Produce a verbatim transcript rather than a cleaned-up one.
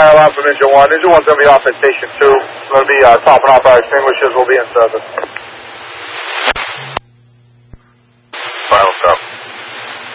fire alarm from engine one. Engine one's going to be off at station two. We're going to be uh, topping off our extinguishers. We'll be in service.